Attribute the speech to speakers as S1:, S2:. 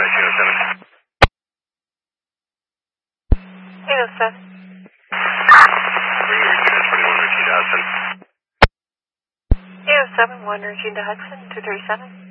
S1: 807.
S2: Bring your unit 21 Richie to Hudson.
S1: 807, 1 Richie to Hudson, 237.